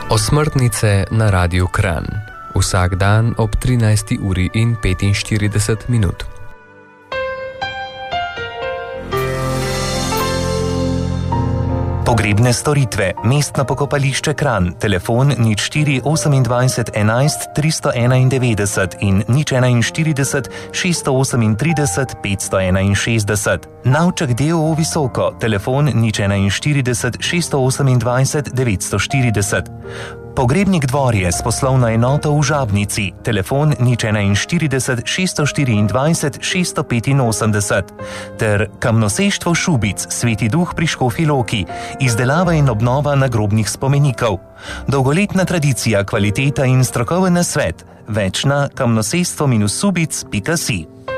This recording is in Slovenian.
Osmrtnice na Radiu Kranj. Vsak dan ob 13:45. Pogrebne storitve, mestno pokopališče Kranj, telefon 04 28 11 391 in 041 638 561. Navček D.O.O. Visoko, telefon 041 628 940. Pogrebnik Dvorje s poslovno enoto v Žabnici, telefon 041 624 685 ter Kamnoseštvo Šubic, Sveti Duh pri Škofji Loki, izdelava in obnova nagrobnih spomenikov. Dolgoletna tradicija, kvaliteta in strokoven nasvet. Več na kamnosestvo-subic.si.